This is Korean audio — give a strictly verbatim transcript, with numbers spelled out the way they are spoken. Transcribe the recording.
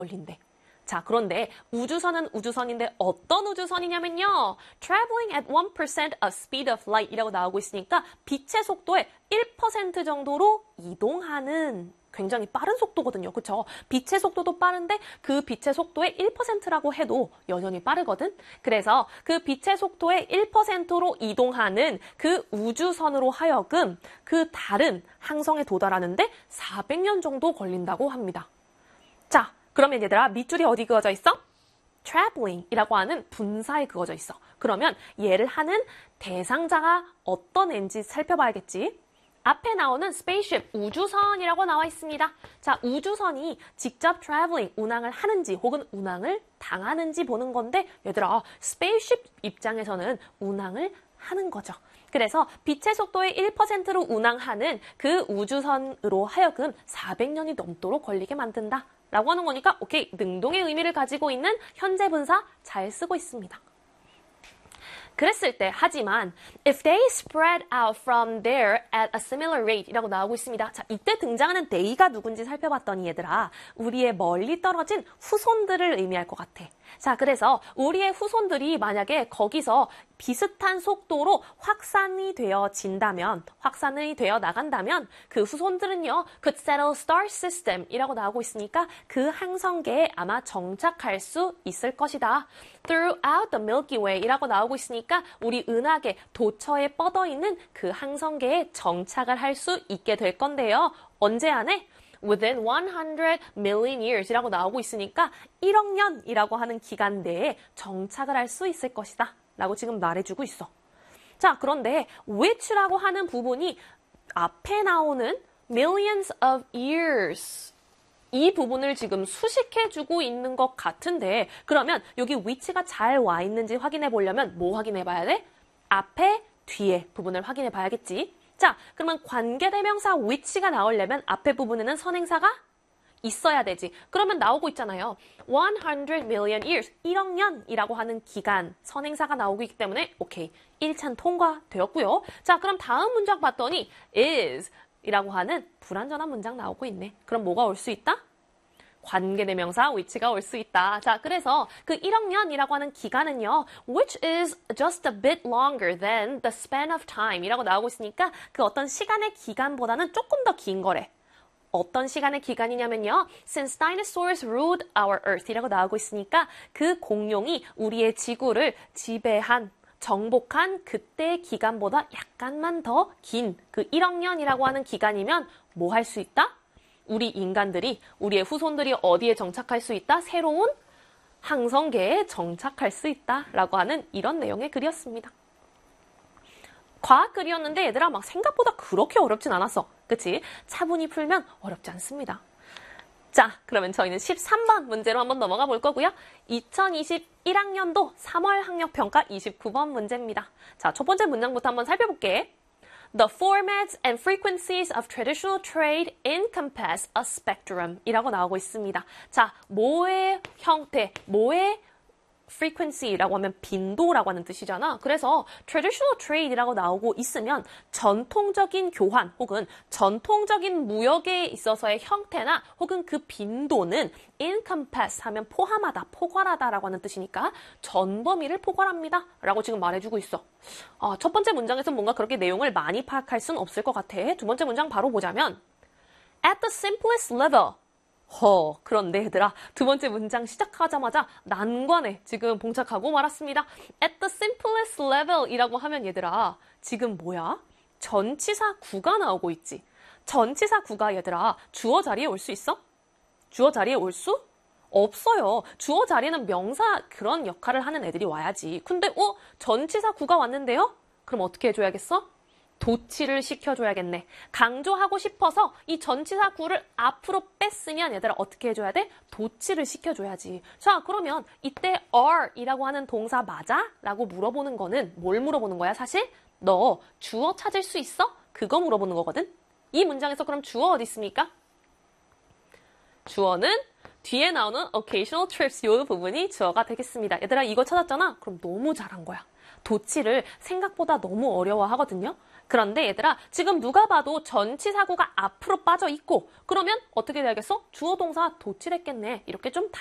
걸린대. 자, 그런데 우주선은 우주선인데 어떤 우주선이냐면요. traveling at one percent of speed of light 이라고 나오고 있으니까 빛의 속도의 일 퍼센트 정도로 이동하는 굉장히 빠른 속도거든요. 그쵸? 빛의 속도도 빠른데 그 빛의 속도의 일 퍼센트라고 해도 여전히 빠르거든. 그래서 그 빛의 속도의 일 퍼센트로 이동하는 그 우주선으로 하여금 그 다른 항성에 도달하는데 사백 년 정도 걸린다고 합니다. 자, 그러면 얘들아 밑줄이 어디 그어져 있어? traveling 이라고 하는 분사에 그어져 있어. 그러면 얘를 하는 대상자가 어떤 애인지 살펴봐야겠지. 앞에 나오는 spaceship, 우주선이라고 나와 있습니다. 자, 우주선이 직접 traveling, 운항을 하는지 혹은 운항을 당하는지 보는 건데 얘들아, spaceship 입장에서는 운항을 하는 거죠. 그래서 빛의 속도의 일 퍼센트로 운항하는 그 우주선으로 하여금 사백 년이 넘도록 걸리게 만든다. 라고 하는 거니까 오케이, 능동의 의미를 가지고 있는 현재 분사 잘 쓰고 있습니다. 그랬을 때 하지만 if they spread out from there at a similar rate 이라고 나오고 있습니다. 자, 이때 등장하는 they가 누군지 살펴봤더니 얘들아 우리의 멀리 떨어진 후손들을 의미할 것 같아. 자, 그래서 우리의 후손들이 만약에 거기서 비슷한 속도로 확산이 되어진다면, 확산이 되어 나간다면 그 후손들은요, could settle star system 이라고 나오고 있으니까 그 항성계에 아마 정착할 수 있을 것이다. throughout the Milky Way 이라고 나오고 있으니까 우리 은하계 도처에 뻗어있는 그 항성계에 정착을 할 수 있게 될 건데요. 언제 안에? within one hundred million years 이라고 나오고 있으니까 일억 년이라고 하는 기간 내에 정착을 할 수 있을 것이다 라고 지금 말해주고 있어. 자, 그런데 which라고 하는 부분이 앞에 나오는 millions of years 이 부분을 지금 수식해주고 있는 것 같은데 그러면 여기 which가 잘 와 있는지 확인해 보려면 뭐 확인해 봐야 돼? 앞에, 뒤에 부분을 확인해 봐야겠지. 자, 그러면 관계대명사 which가 나오려면 앞에 부분에는 선행사가 있어야 되지. 그러면 나오고 있잖아요. one hundred million years, 일억 년이라고 하는 기간, 선행사가 나오고 있기 때문에 오케이, 일 찬 통과되었고요. 자, 그럼 다음 문장 봤더니 is 이라고 하는 불완전한 문장 나오고 있네. 그럼 뭐가 올 수 있다? 관계대명사 which가 올 수 있다. 자, 그래서 그 일억 년이라고 하는 기간은요, which is just a bit longer than the span of time 이라고 나오고 있으니까 그 어떤 시간의 기간보다는 조금 더 긴 거래. 어떤 시간의 기간이냐면요, since dinosaurs ruled our earth 이라고 나오고 있으니까 그 공룡이 우리의 지구를 지배한, 정복한 그때의 기간보다 약간만 더 긴 그 일억 년이라고 하는 기간이면 뭐 할 수 있다? 우리 인간들이, 우리의 후손들이 어디에 정착할 수 있다? 새로운 항성계에 정착할 수 있다 라고 하는 이런 내용의 글이었습니다. 과학 글이었는데 얘들아 막 생각보다 그렇게 어렵진 않았어. 그치? 차분히 풀면 어렵지 않습니다. 자, 그러면 저희는 십삼 번 문제로 한번 넘어가 볼 거고요. 이천이십일 학년도 삼월 학력평가 이십구 번 문제입니다. 자, 첫 번째 문장부터 한번 살펴볼게. The formats and frequencies of traditional trade encompass a spectrum 이라고 나오고 있습니다. 자, 뭐의 형태, 뭐의 frequency라고 하면 빈도라고 하는 뜻이잖아. 그래서 traditional trade이라고 나오고 있으면 전통적인 교환 혹은 전통적인 무역에 있어서의 형태나 혹은 그 빈도는 encompass 하면 포함하다, 포괄하다라고 하는 뜻이니까 전 범위를 포괄합니다 라고 지금 말해주고 있어. 아, 첫 번째 문장에서 뭔가 그렇게 내용을 많이 파악할 수는 없을 것 같아. 두 번째 문장 바로 보자면 at the simplest level 허, 그런데 얘들아 두 번째 문장 시작하자마자 난관에 지금 봉착하고 말았습니다. At the simplest level 이라고 하면 얘들아 지금 뭐야? 전치사 구가 나오고 있지. 전치사 구가 얘들아 주어 자리에 올 수 있어? 주어 자리에 올 수? 없어요. 주어 자리에는 명사 그런 역할을 하는 애들이 와야지. 근데 어? 전치사 구가 왔는데요? 그럼 어떻게 해줘야겠어? 도치를 시켜줘야겠네. 강조하고 싶어서 이 전치사 구를 앞으로 뺐으면 얘들아 어떻게 해줘야 돼? 도치를 시켜줘야지. 자, 그러면 이때 are이라고 하는 동사 맞아? 라고 물어보는 거는 뭘 물어보는 거야 사실? 너 주어 찾을 수 있어? 그거 물어보는 거거든? 이 문장에서 그럼 주어 어디 있습니까? 주어는 뒤에 나오는 occasional trips 이 부분이 주어가 되겠습니다. 얘들아 이거 찾았잖아? 그럼 너무 잘한 거야. 도치를 생각보다 너무 어려워하거든요. 그런데 얘들아, 지금 누가 봐도 전치사구가 앞으로 빠져 있고, 그러면 어떻게 돼야겠어? 주어 동사 도치됐겠네. 이렇게 좀